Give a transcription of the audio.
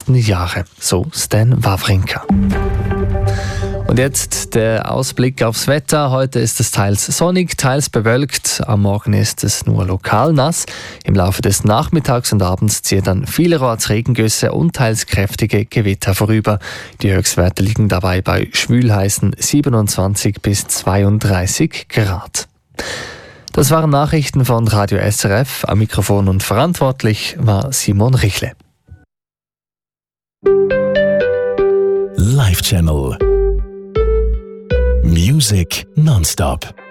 nächsten Jahre, so Stan Wawrinka. Und jetzt der Ausblick aufs Wetter. Heute ist es teils sonnig, teils bewölkt. Am Morgen ist es nur lokal nass. Im Laufe des Nachmittags und Abends ziehen dann vielerorts Regengüsse und teils kräftige Gewitter vorüber. Die Höchstwerte liegen dabei bei schwülheißen 27 bis 32 Grad. Das waren Nachrichten von Radio SRF. Am Mikrofon und verantwortlich war Simon Richle. Live Channel Music nonstop.